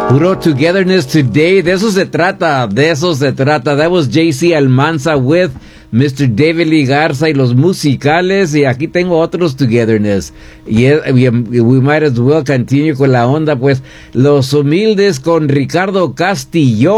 Puro togetherness today. De eso se trata. That was JC Almanza with Mr. David Lee Garza y los musicales. Y aquí tengo otros togetherness. Y we might as well continue con la onda, pues. Los Humildes con Ricardo Castillo.